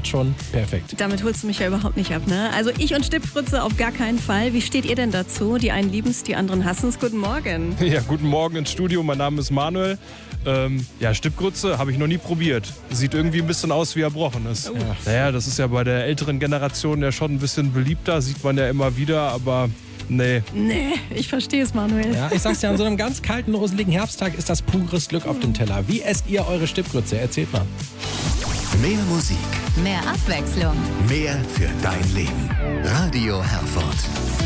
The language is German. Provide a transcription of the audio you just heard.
schon perfekt. Damit holst du mich ja überhaupt nicht ab, ne? Also ich und Stippgrütze auf gar keinen Fall. Wie steht ihr denn dazu? Die einen lieben es, die anderen hassen es. Guten Morgen. Ja, guten Morgen ins Studio. Mein Name ist Manuel. Stippgrütze habe ich noch nie probiert. Sieht irgendwie ein bisschen aus, wie erbrochen ist. Oh. Naja, das ist ja bei der älteren Generation ja schon ein bisschen beliebter. Sieht man ja immer wieder, aber nee. Nee, ich verstehe es, Manuel. Ja, ich sag's dir, an so einem ganz kalten, roseligen Herbsttag ist das pures Glück auf dem Teller. Wie esst ihr eure Stippgrütze? Erzählt mal. Mehr Musik, Mehr Abwechslung. mehr für dein Leben. Radio Herford.